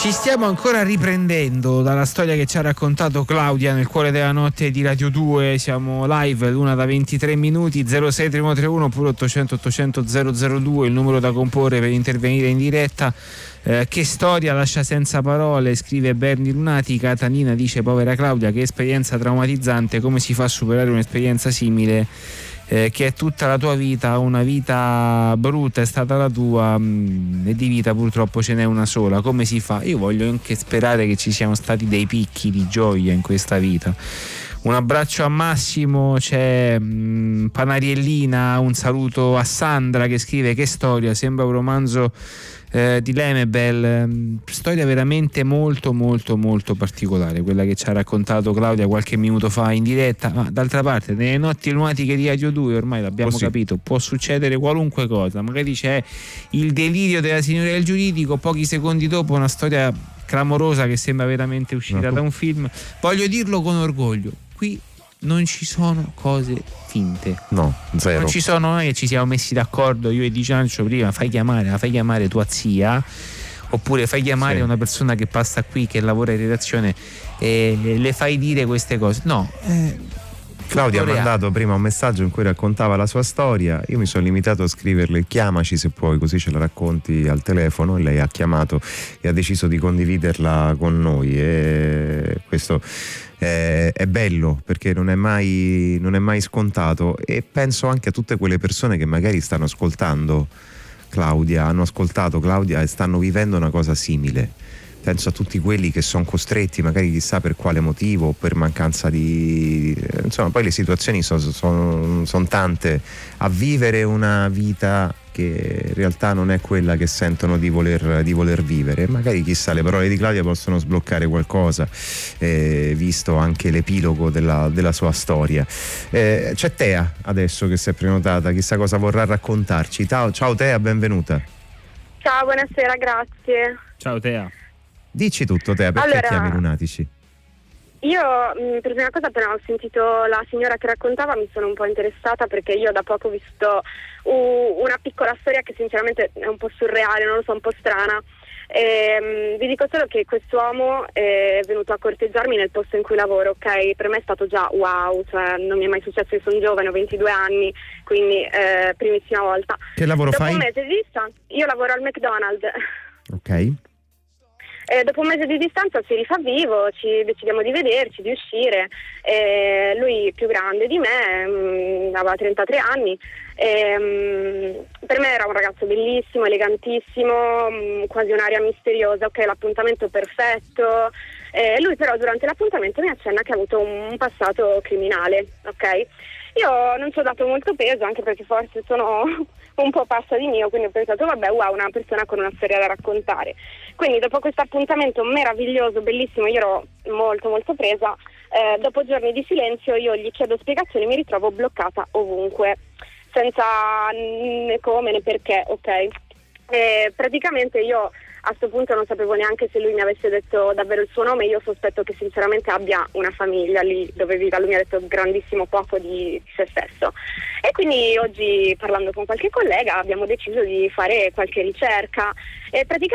Ci stiamo ancora riprendendo dalla storia che ci ha raccontato Claudia nel cuore della notte di Radio 2. Siamo live, l'una da 23 minuti, 063131 oppure 800 800 002 il numero da comporre per intervenire in diretta. Che storia lascia senza parole, scrive Berni Lunatica. Tanina dice: povera Claudia, che esperienza traumatizzante, come si fa a superare un'esperienza simile? Che è tutta la tua vita, una vita brutta è stata la tua, e di vita purtroppo ce n'è una sola. Come si fa? Io voglio anche sperare che ci siano stati dei picchi di gioia in questa vita. Un abbraccio a Massimo, c'è Panariellina, un saluto a Sandra che scrive: che storia, sembra un romanzo di Lemebel, storia veramente molto molto molto particolare, quella che ci ha raccontato Claudia qualche minuto fa in diretta. Ma d'altra parte nelle notti lunatiche di Radio 2 ormai l'abbiamo capito, può succedere qualunque cosa. Magari c'è il delirio della signora del giuridico, pochi secondi dopo una storia clamorosa che sembra veramente uscita da un film. Voglio dirlo con orgoglio, qui non ci sono cose finte, no, zero. Non ci sono, noi ci siamo messi d'accordo, io e Di Ciancio prima, fai chiamare tua zia, oppure fai chiamare una persona che passa qui, che lavora in redazione, e le fai dire queste cose. No, Claudia ha mandato prima un messaggio in cui raccontava la sua storia. Io mi sono limitato a scriverle: chiamaci se puoi, così ce la racconti al telefono. E lei ha chiamato e ha deciso di condividerla con noi, e questo è bello, perché non è mai scontato. E penso anche a tutte quelle persone che magari stanno ascoltando Claudia, hanno ascoltato Claudia e stanno vivendo una cosa simile. Penso a tutti quelli che sono costretti, magari chissà per quale motivo, per mancanza di... Insomma, poi le situazioni sono tante, a vivere una vita che in realtà non è quella che sentono di voler vivere. Magari chissà, le parole di Claudia possono sbloccare qualcosa, visto anche l'epilogo della sua storia. C'è Tea adesso che si è prenotata, chissà cosa vorrà raccontarci. Ciao Tea, benvenuta. Ciao, buonasera, grazie. Ciao Tea. Dici tutto, Tea, perché chiami Lunatici? Io per prima cosa, appena ho sentito la signora che raccontava, mi sono un po' interessata, perché io da poco ho visto una piccola storia che sinceramente è un po' surreale, non lo so, un po' strana. Vi dico solo che quest'uomo è venuto a corteggiarmi nel posto in cui lavoro, ok? Per me è stato già wow, cioè non mi è mai successo, io sono giovane, ho 22 anni, quindi primissima volta. Che lavoro fai? Dopo un mese di distanza, io lavoro al McDonald's. Ok. Dopo un mese di distanza si rifà vivo, ci decidiamo di vederci, di uscire. Lui più grande di me, aveva 33 anni. Per me era un ragazzo bellissimo, elegantissimo, quasi un'aria misteriosa, ok, l'appuntamento perfetto. Lui però durante l'appuntamento mi accenna che ha avuto un passato criminale, ok? Io non ci ho dato molto peso, anche perché forse sono un po' pazza di mio, quindi ho pensato vabbè, wow, una persona con una storia da raccontare. Quindi dopo questo appuntamento meraviglioso, bellissimo, io ero molto molto presa, dopo giorni di silenzio io gli chiedo spiegazioni, mi ritrovo bloccata ovunque, senza né come né perché, ok? Praticamente io a sto punto non sapevo neanche se lui mi avesse detto davvero il suo nome. Io sospetto che sinceramente abbia una famiglia lì dove vive. Lui mi ha detto grandissimo poco di se stesso, e quindi oggi, parlando con qualche collega, abbiamo deciso di fare qualche ricerca, e praticamente